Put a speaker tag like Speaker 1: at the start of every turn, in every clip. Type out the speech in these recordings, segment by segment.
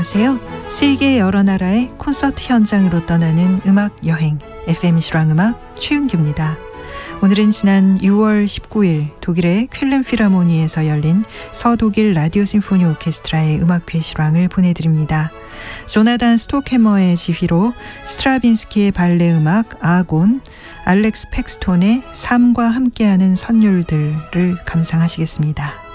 Speaker 1: 안녕하세요. 세계 여러 나라의 콘서트 현장으로 떠나는 음악 여행 FM 실황음악 최윤규입니다. 오늘은 지난 6월 19일 독일의 쾰른 필하모니에서 열린 서독일 라디오 심포니 오케스트라의 음악회 실황을 보내드립니다. 조나단 스톡해머의 지휘로 스트라빈스키의 발레 음악 아곤, 알렉스 팩스톤의 삶과 함께하는 선율들을 감상하시겠습니다.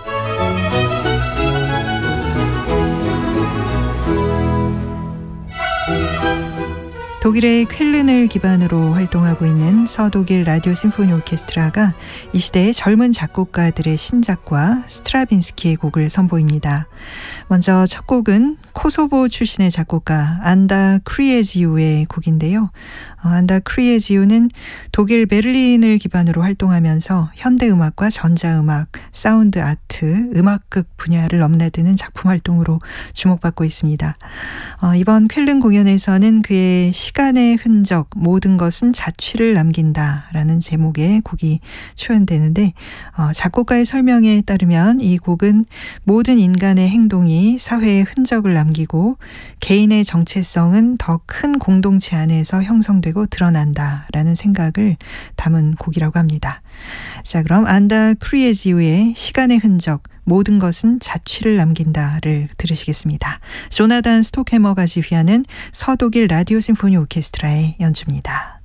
Speaker 1: 독일의 쾰른을 기반으로 활동하고 있는 서독일 라디오 심포니 오케스트라가 이 시대의 젊은 작곡가들의 신작과 스트라빈스키의 곡을 선보입니다. 먼저 첫 곡은 코소보 출신의 작곡가 안다 크리에지우의 곡인데요. 안다 크리에지우는 독일 베를린을 기반으로 활동하면서 현대음악과 전자음악, 사운드 아트, 음악극 분야를 넘나드는 작품 활동으로 주목받고 있습니다. 이번 쾰른 공연에서는 그의 시간의 흔적, 모든 것은 자취를 남긴다라는 제목의 곡이 초연되는데 작곡가의 설명에 따르면 이 곡은 모든 인간의 행동이 사회의 흔적을 남기고 개인의 정체성은 더 큰 공동체 안에서 형성되고 드러난다라는 생각을 담은 곡이라고 합니다. 자, 그럼 안다 크리에지우의 시간의 흔적, 모든 것은 자취를 남긴다를 들으시겠습니다. 조나단 스톡해머가 지휘하는 서독일 라디오 심포니 오케스트라의 연주입니다.